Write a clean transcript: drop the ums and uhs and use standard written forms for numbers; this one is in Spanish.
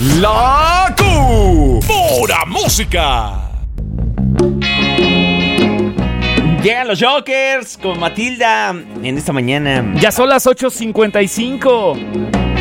La Pura Música. Llegan los Jokers con Matilda en esta mañana. Ya son las 8:55.